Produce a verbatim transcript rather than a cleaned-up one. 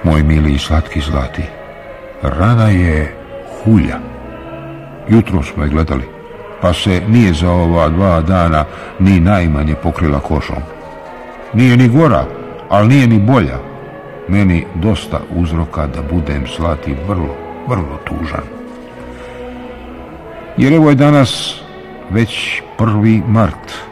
Moj mili i slatki zlati, rana je hulja. Jutro smo je gledali, pa se nije za ova dva dana ni najmanje pokrila košom. Nije ni gora, ali nije ni bolja. Meni dosta uzroka da budem, zlati, vrlo, vrlo tužan. Jer evo je danas već prvi mart.